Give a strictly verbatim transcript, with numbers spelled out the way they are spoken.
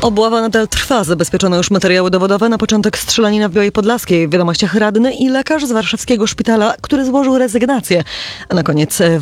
Obława nadal trwa. Zabezpieczono już materiały dowodowe. Na początek strzelanina w Białej Podlaskiej. W wiadomościach radny i lekarz z warszawskiego szpitala, który złożył rezygnację. A na koniec